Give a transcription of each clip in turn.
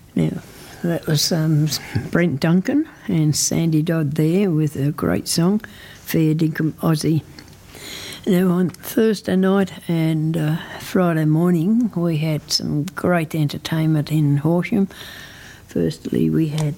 Now, that was Brent Duncan and Sandy Dodd there with a great song, Fair Dinkum Aussie. Now, on Thursday night and Friday morning, we had some great entertainment in Horsham. Firstly, we had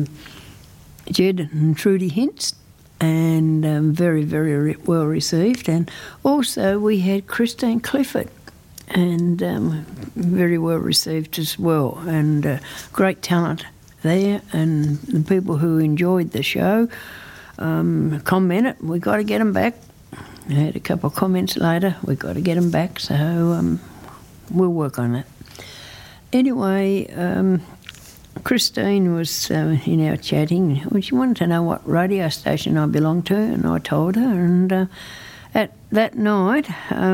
Jed and Trudy Hintz, and very, very well received. And also we had Christine Clifford, and very well received as well. And great talent there, and the people who enjoyed the show commented, we got to get them back. I had a couple of comments later, we got to get them back, so we'll work on it. Anyway, Christine was in our chatting. She wanted to know what radio station I belonged to, and I told her. And at that night,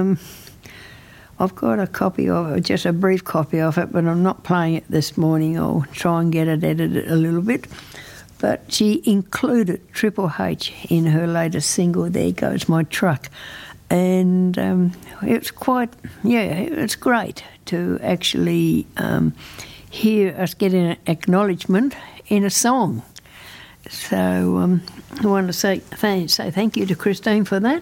I've got a copy of it, just a brief copy of it, but I'm not playing it this morning. I'll try and get it edited a little bit. But she included Triple H in her latest single, There Goes My Truck. And it's it's great to actually hear us get an acknowledgement in a song. So I want to say thank you to Christine for that.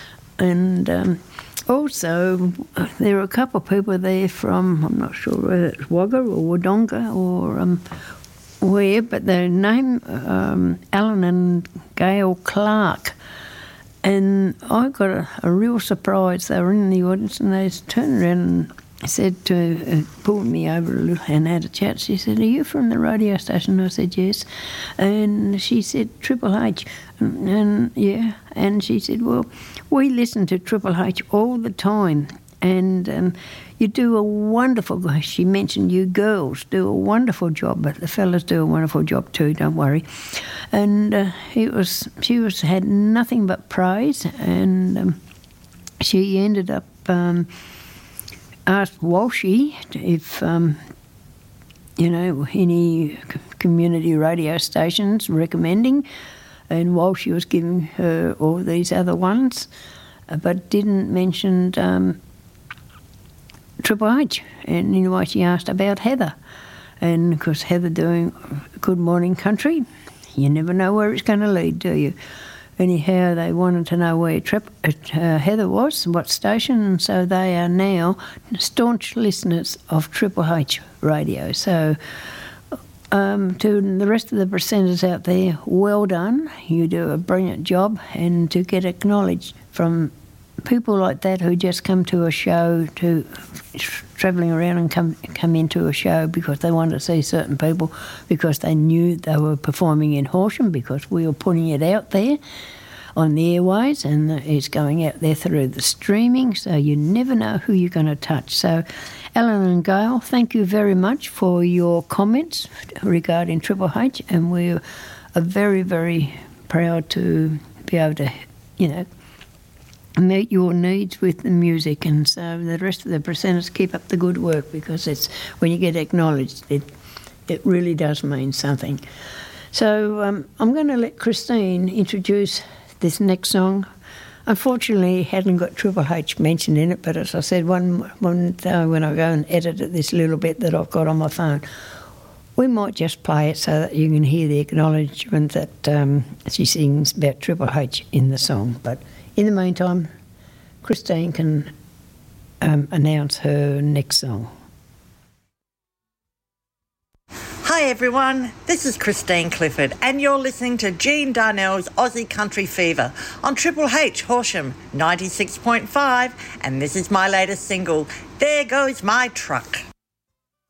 And also, there were a couple of people there from, I'm not sure whether it's Wagga or Wodonga or where, but their name, Alan and Gail Clark. And I got a real surprise. They were in the audience and they turned around and said pulled me over a little and had a chat. She said, are you from the radio station? I said, yes. And she said, Triple H. And yeah. And she said, well, we listen to Triple H all the time. And you do a wonderful, she mentioned you girls do a wonderful job, but the fellas do a wonderful job too, don't worry. And she had nothing but praise, and she ended up asked Walshy if, any community radio stations recommending, and Walshy was giving her all these other ones, but didn't mention Triple H. And anyway, she asked about Heather. And of course, Heather doing Good Morning Country, you never know where it's going to lead, do you? Anyhow, they wanted to know where Heather was, what station, and so they are now staunch listeners of Triple H radio. So to the rest of the presenters out there, well done. You do a brilliant job, and to get acknowledged from people like that who just come to a show, to travelling around and come into a show because they wanted to see certain people, because they knew they were performing in Horsham, because we were putting it out there on the airways, and it's going out there through the streaming, so you never know who you're going to touch. So Alan and Gail, thank you very much for your comments regarding Triple H, and we are very, very proud to be able to, meet your needs with the music. And so the rest of the presenters, keep up the good work, because it's when you get acknowledged, it really does mean something. So I'm going to let Christine introduce this next song. Unfortunately, it hadn't got Triple H mentioned in it, but as I said, one day when I go and edit this little bit that I've got on my phone, we might just play it so that you can hear the acknowledgement that she sings about Triple H in the song. But in the meantime, Christine can announce her next song. Hi everyone, this is Christine Clifford, and you're listening to Jean Darnell's Aussie Country Fever on Triple H Horsham 96.5, and this is my latest single, There Goes My Truck.